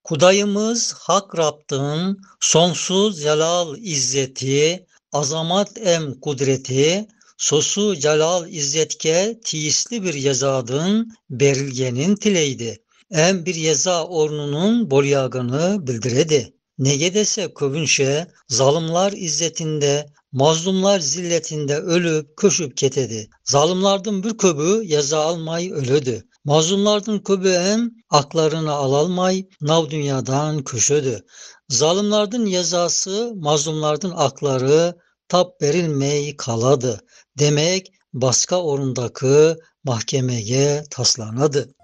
Kudayımız Hak Rab'dın sonsuz celal izzeti, azamat em kudreti, sosu celal izzetke tiyisli bir yezadın berilgenin tileydi. Em bir yeza ornunun bolyagını bildiredi. Nege dese kövünşe, zalimlar izzetinde, mazlumlar zilletinde ölüp köşüp ketedi. Zalimlardan bir köbü yeza almay ölödü. Mazlumlardan köbü em aklarını alalmay nav dünyadan köşödü. Zalimlardan yazası, mazlumlardan akları tap verilmey kaladı. Demek baska orundaki mahkemeye taslanadı.